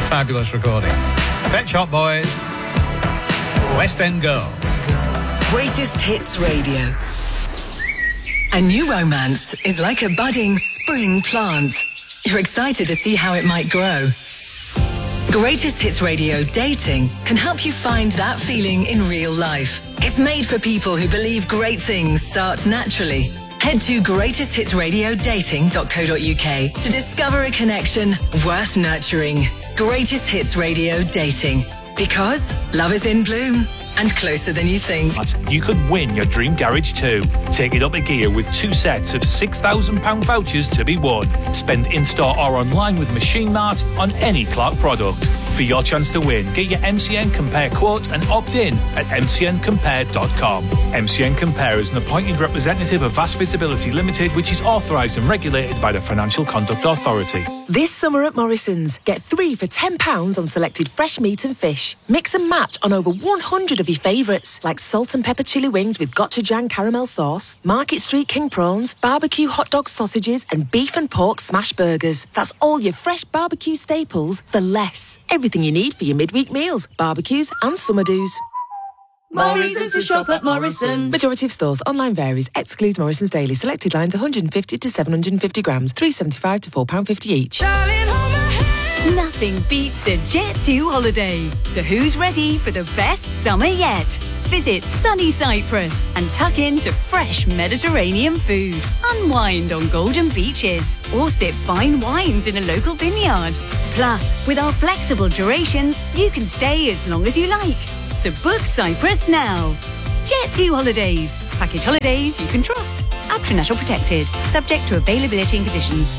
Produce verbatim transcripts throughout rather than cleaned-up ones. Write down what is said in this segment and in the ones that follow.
fabulous recording. Pet Shop Boys, West End Girls. Greatest Hits Radio. A new romance is like a budding spring plant. You're excited to see how it might grow. Greatest Hits Radio Dating can help you find that feeling in real life. It's made for people who believe great things start naturally. Head to greatest hits radio dating dot co dot uk to discover a connection worth nurturing. Greatest Hits Radio Dating. Because love is in bloom and closer than you think. You could win your dream garage too. Take it up a gear with two sets of six thousand pounds vouchers to be won. Spend in-store or online with Machine Mart on any Clark product. For your chance to win, get your M C N Compare quote and opt in at m c n compare dot com. M C N Compare is an appointed representative of Vast Visibility Limited, which is authorised and regulated by the Financial Conduct Authority. This summer at Morrison's, get three for ten pounds on selected fresh meat and fish. Mix and match on over one hundred of your favourites, like salt and pepper chili wings with gochujang caramel sauce, Market Street king prawns, barbecue hot dog sausages, and beef and pork smash burgers. That's all your fresh barbecue staples for less. Everything you need for your midweek meals, barbecues and summer do's. Morrison's to shop at Morrison's. Majority of stores. Online varies. Excludes Morrison's Daily. Selected lines one hundred fifty to seven hundred fifty grams. three pounds seventy-five to four pounds fifty each. Nothing beats a Jet two holiday. So who's ready for the best summer yet? Visit sunny Cyprus and tuck into fresh Mediterranean food. Unwind on golden beaches or sip fine wines in a local vineyard. Plus, with our flexible durations, you can stay as long as you like. So book Cyprus now. Jet two Holidays. Package holidays you can trust. Patronational protected. Subject to availability and conditions.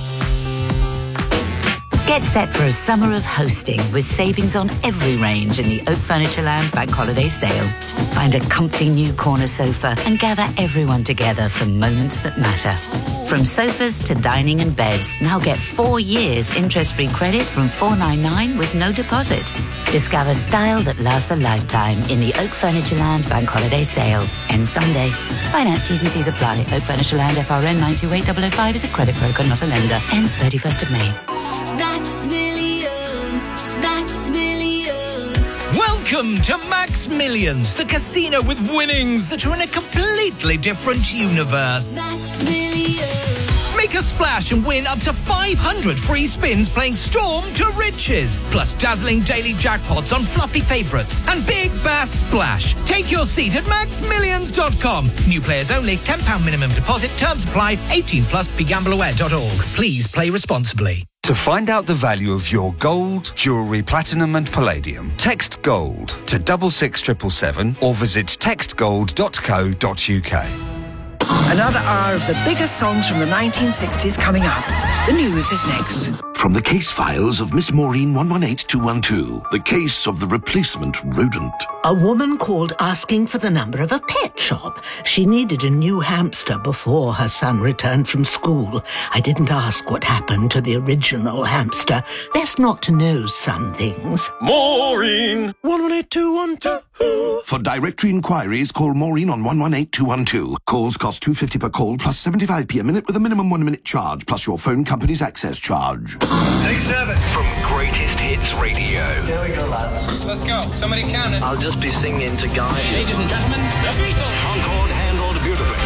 Get set for a summer of hosting with savings on every range in the Oak Furnitureland Bank Holiday Sale. Find a comfy new corner sofa and gather everyone together for moments that matter. From sofas to dining and beds, now get four years interest-free credit from four ninety-nine with no deposit. Discover style that lasts a lifetime in the Oak Furnitureland Bank Holiday Sale. Ends Sunday. Finance T's and C's apply. Oak Furnitureland F R N nine two eight zero zero five is a credit broker, not a lender. Ends thirty-first of May. Max Millions, Max Millions. Welcome to Max Millions, the casino with winnings that are in a completely different universe. Max Millions. Make a splash and win up to five hundred free spins playing Storm to Riches. Plus dazzling daily jackpots on fluffy favourites and Big Bass Splash. Take your seat at max millions dot com. New players only, ten pounds minimum deposit. Terms apply. eighteen plus, be gamble aware dot org. Please play responsibly. To find out the value of your gold, jewellery, platinum and palladium, text GOLD to double six triple seven or visit text gold dot co dot uk. Another hour of the biggest songs from the nineteen sixties coming up. The news is next. From the case files of Miss Maureen one one eight two one two, the case of the replacement rodent. A woman called asking for the number of a pet shop. She needed a new hamster before her son returned from school. I didn't ask what happened to the original hamster. Best not to know some things. Maureen! one one eight two one two. For directory inquiries, call Maureen on one one eight two one two. Calls cost two pounds fifty per call plus seventy-five p a minute with a minimum one minute charge plus your phone company's access charge. Take seven. From Greatest Hits Radio. Here we go, lads. Let's go. Somebody count it. I'll just be singing to guide you. Ladies and gentlemen, the Beatles. Concord handled beautifully.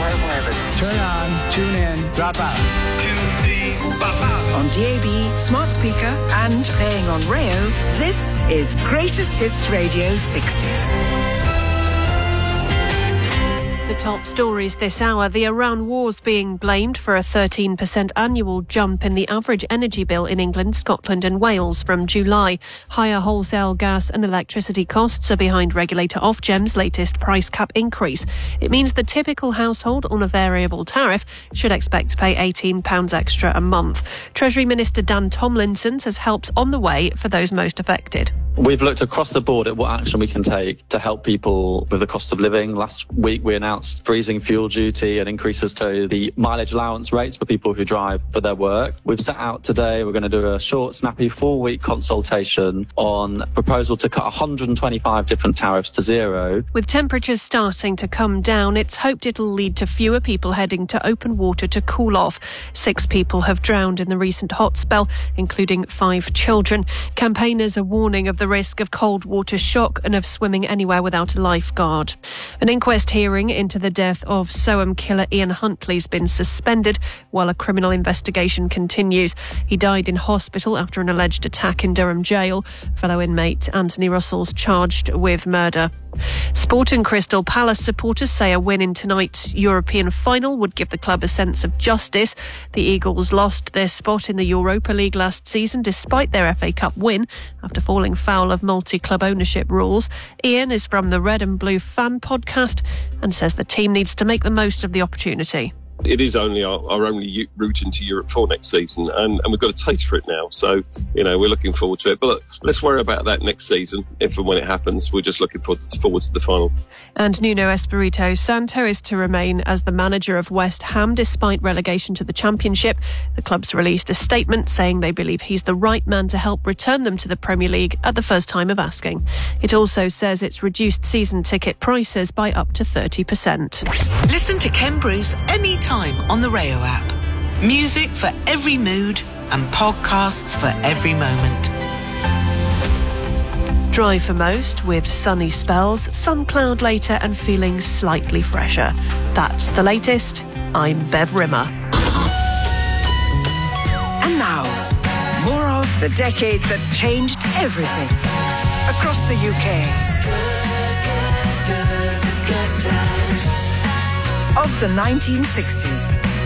Turn on, tune in, drop out. To be On D A B, smart speaker, and playing on Rayo, this is Greatest Hits Radio sixties. The top stories this hour. The Iran war's being blamed for a thirteen percent annual jump in the average energy bill in England, Scotland and Wales from July. Higher wholesale gas and electricity costs are behind regulator Ofgem's latest price cap increase. It means the typical household on a variable tariff should expect to pay eighteen pounds extra a month. Treasury Minister Dan Tomlinson says help's on the way for those most affected. We've looked across the board at what action we can take to help people with the cost of living. Last week we announced freezing fuel duty and increases to the mileage allowance rates for people who drive for their work. We've set out today, we're going to do a short, snappy four-week consultation on a proposal to cut one hundred twenty-five different tariffs to zero. With temperatures starting to come down, it's hoped it'll lead to fewer people heading to open water to cool off. Six people have drowned in the recent hot spell, including five children. Campaigners are warning of the risk of cold water shock and of swimming anywhere without a lifeguard. An inquest hearing into the death of Soham killer Ian Huntley's been suspended while a criminal investigation continues. He died in hospital after an alleged attack in Durham jail. Fellow inmate Anthony Russell's charged with murder. Sport and Crystal Palace supporters say a win in tonight's European final would give the club a sense of justice. The Eagles lost their spot in the Europa League last season despite their F A Cup win after falling foul of multi-club ownership rules. Ian is from the Red and Blue Fan podcast and says the team needs to make the most of the opportunity. It is only our, our only route into Europe for next season, and, and we've got a taste for it now. So, you know, we're looking forward to it. But look, let's worry about that next season. If and when it happens, we're just looking forward to, forward to the final. And Nuno Espirito Santo is to remain as the manager of West Ham despite relegation to the Championship. The club's released a statement saying they believe he's the right man to help return them to the Premier League at the first time of asking. It also says it's reduced season ticket prices by up to thirty percent. Listen to Ken Bruce anytime on the Rayo app. Music for every mood and podcasts for every moment. Dry for most with sunny spells, sun cloud later and feeling slightly fresher. That's the latest. I'm Bev Rimmer. And now, more of the decade that changed everything across the U K. Of the nineteen sixties.